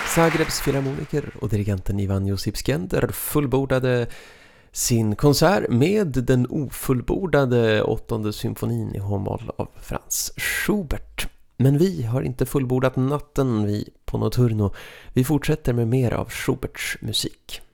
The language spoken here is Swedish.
Zagrebs filharmoniker och dirigenten Ivan Josip Skender fullbordade sin konsert med den ofullbordade 8:e symfonin i H-moll av Franz Schubert. Men vi har inte fullbordat natten, vi på Notturno. Vi fortsätter med mer av Schuberts musik.